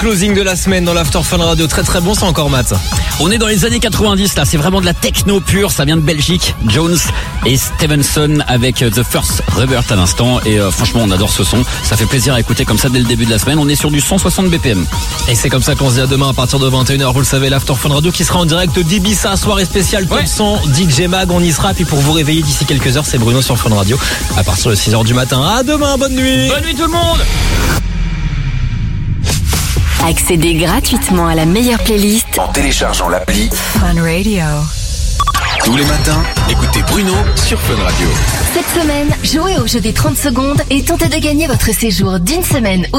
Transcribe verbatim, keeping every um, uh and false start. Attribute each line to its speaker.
Speaker 1: Closing de la semaine dans l'After Fun Radio, très très bon, c'est encore Matt.
Speaker 2: On est dans les années quatre-vingt-dix là, c'est vraiment de la techno pure, ça vient de Belgique. Jones et Stevenson avec The First Rebirth à l'instant et euh, franchement on adore ce son, ça fait plaisir à écouter comme ça dès le début de la semaine. On est sur du cent soixante B P M.
Speaker 1: Et c'est comme ça qu'on se dit à demain à partir de vingt et une heures, vous le savez, l'After Fun Radio qui sera en direct d'Ibiza, soirée spéciale top ouais. cent, D J Mag, on y sera, puis pour vous réveiller d'ici quelques heures, c'est Bruno sur Fun Radio à partir de six heures du matin. À demain, bonne nuit.
Speaker 2: Bonne nuit tout le monde.
Speaker 3: Accédez gratuitement à la meilleure playlist
Speaker 4: en téléchargeant l'appli
Speaker 3: Fun Radio.
Speaker 4: Tous les matins, écoutez Bruno sur Fun Radio.
Speaker 3: Cette semaine, jouez au jeu des trente secondes et tentez de gagner votre séjour d'une semaine au